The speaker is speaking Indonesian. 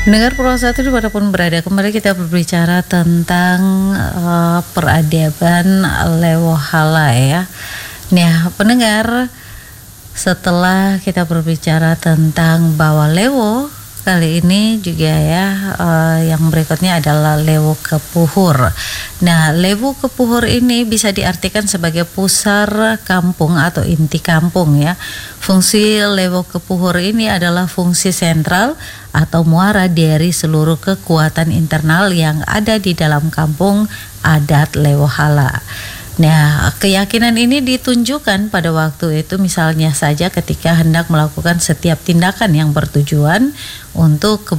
Dengar Pro1 dimanapun berada, kembali kita berbicara tentang peradaban Lewohala ya. Nah, pendengar, setelah kita berbicara tentang Bawah Lewo, kali ini juga ya yang berikutnya adalah Lewo Kepuhur. Nah, Lewo Kepuhur ini bisa diartikan sebagai pusar kampung atau inti kampung ya. Fungsi Lewo Kepuhur ini adalah fungsi sentral atau muara dari seluruh kekuatan internal yang ada di dalam kampung adat Lewohala. Nah, keyakinan ini ditunjukkan pada waktu itu misalnya saja ketika hendak melakukan setiap tindakan yang bertujuan untuk